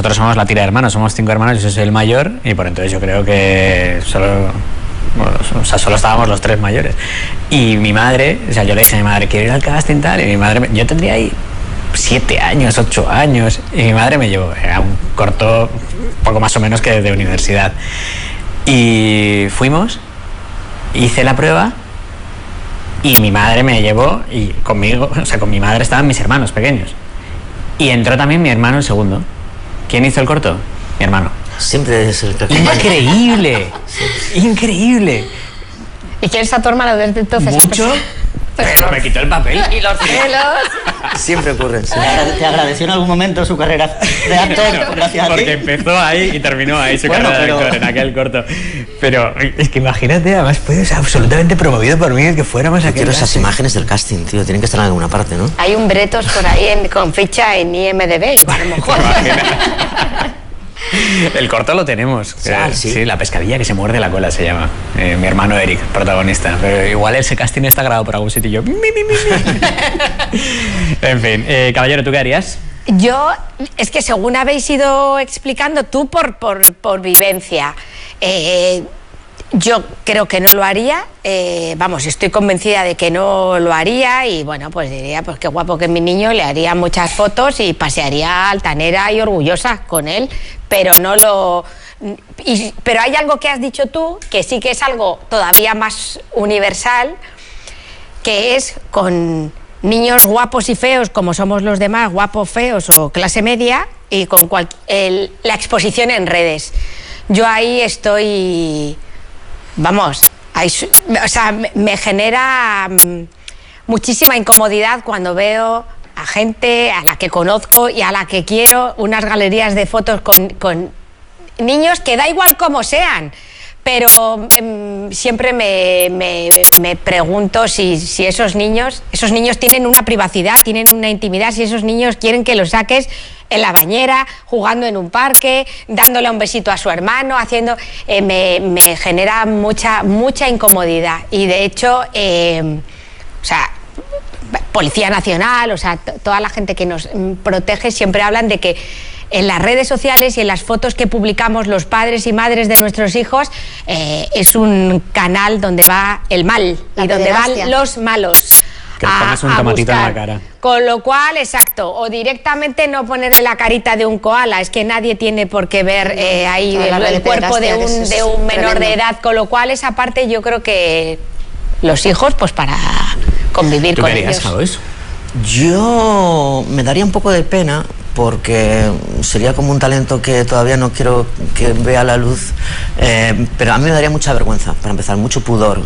nosotros somos la tira de hermanos, somos 5 hermanos, yo soy el mayor y por entonces yo creo que solo estábamos los 3 mayores. Y mi madre, o sea, yo le dije a mi madre, quiero ir al casting tal, y mi madre, yo tendría ahí 7 años, 8 años, y mi madre me llevó, era un corto poco más o menos que de universidad. Y fuimos, hice la prueba y mi madre me llevó y conmigo, o sea, con mi madre estaban mis hermanos pequeños. Y entró también mi hermano el segundo. ¿Quién hizo el corto? Mi hermano. Siempre es el que... ¡Increíble! ¡Increíble! ¿Y quién está tu hermano desde entonces? ¿Mucho? Pero me quitó el papel. Y los celos. Siempre ocurren. Sí. ¿Te agradeció en algún momento su carrera de actor gracias a ti? Porque empezó ahí y terminó ahí su carrera de actor en aquel corto. Pero es que imagínate, además fue absolutamente promovido por mí el que fuéramos a aquel Quiero esas casting. imágenes del casting, tío. Tienen que estar en alguna parte, ¿no? Hay un Bretos por ahí con ficha en IMDb, a lo mejor. El corto lo tenemos. Sí, la pescadilla que se muerde la cola se llama. Mi hermano Eric, protagonista. Pero igual ese casting está grabado por algún sitio y yo... En fin, caballero, ¿tú qué harías? Yo, es que según habéis ido explicando, tú por vivencia, yo creo que no lo haría, vamos, estoy convencida de que no lo haría y bueno, pues diría, pues qué guapo que mi niño, le haría muchas fotos y pasearía altanera y orgullosa con él, pero no lo... pero hay algo que has dicho tú, que sí que es algo todavía más universal, que es con niños guapos y feos, como somos los demás, guapos, feos o clase media, y con la exposición en redes. Yo ahí estoy... Vamos, o sea, me genera muchísima incomodidad cuando veo a gente a la que conozco y a la que quiero unas galerías de fotos con niños que da igual cómo sean, pero siempre me pregunto si esos niños tienen una privacidad, tienen una intimidad, si esos niños quieren que los saques en la bañera, jugando en un parque, dándole un besito a su hermano, haciendo... me genera mucha incomodidad y de hecho, o sea, Policía Nacional, o sea, toda la gente que nos protege siempre hablan de que en las redes sociales y en las fotos que publicamos los padres y madres de nuestros hijos es un canal donde va el mal y donde van los malos. Que pongas un tomatito en la cara. Con lo cual, exacto, o directamente no ponerle la carita de un koala, es que nadie tiene por qué ver ahí el cuerpo de un menor de edad, con lo cual esa parte yo creo que los hijos, pues para convivir con ellos. ¿Tú qué harías, Yo me daría un poco de pena porque sería como un talento que todavía no quiero que vea la luz, pero a mí me daría mucha vergüenza, para empezar, mucho pudor,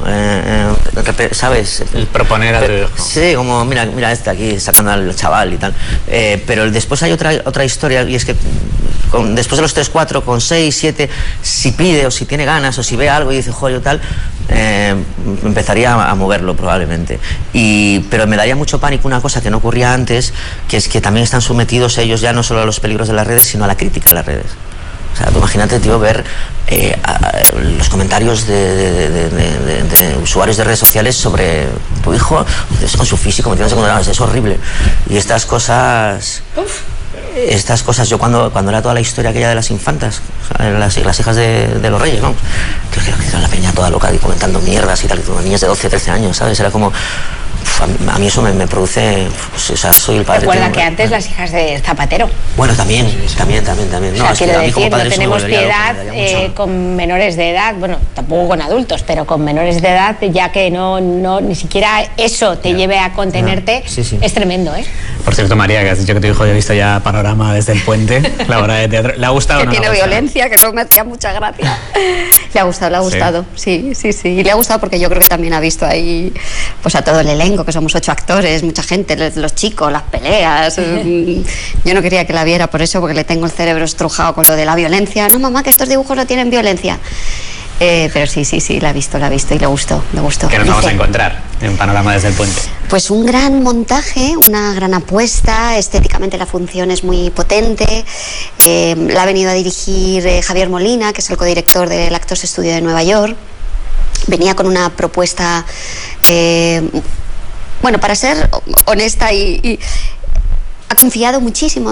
¿sabes? El proponer a tu hijo. Sí, como mira este aquí sacando al chaval y tal, pero después hay otra historia y es que después de los 3, 4, con 6, 7, si pide o si tiene ganas o si ve algo y dice joder tal, empezaría a moverlo probablemente, pero me daría mucho pánico una cosa que no ocurría antes, que es que también están sometidos ellos ya no solo a los peligros de las redes, sino a la crítica de las redes. O sea, tú imagínate, tío, ver los comentarios de usuarios de redes sociales sobre tu hijo, con su físico, metiéndose con las... Es horrible. Y estas cosas... yo cuando era toda la historia aquella de las infantas, o sea, las hijas de los reyes, vamos, que era la peña toda loca y comentando mierdas y tal, y niñas de 12, 13 años, ¿sabes? Era como... a mí eso me produce... Pues, o sea, soy el padre... Recuerda que antes las hijas de Zapatero... Bueno, también. No, o sea, quiero decir, no tenemos piedad con menores de edad, bueno, tampoco con adultos, pero con menores de edad, ya que no ni siquiera eso te lleve a contenerte, es tremendo, ¿eh? Por cierto, María, que has dicho que tu hijo ya ha visto ya Panorama desde el puente, la obra de teatro. ¿Le ha gustado o no? Que tiene violencia, que eso me hacía mucha gracia. Le ha gustado, sí. Y le ha gustado porque yo creo que también ha visto ahí pues a todo el elenco, que somos 8 actores, mucha gente, los chicos, las peleas. Yo no quería que la viera por eso, porque le tengo el cerebro estrujado con lo de la violencia. No, mamá, que estos dibujos no tienen violencia. Pero sí, la ha visto y le gustó. ¿Qué nos vamos a encontrar en Panorama desde el puente? Pues un gran montaje, una gran apuesta, estéticamente la función es muy potente, la ha venido a dirigir Javier Molina, que es el codirector del Actors Studio de Nueva York. Venía con una propuesta, bueno, para ser honesta y ha confiado muchísimo